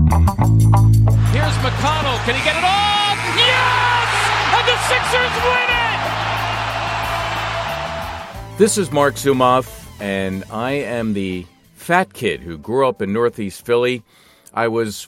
Here's McConnell. Can he get it off? Yes! And the Sixers win it! This is Mark Zumoff, and I am the fat kid who grew up in Northeast Philly. I was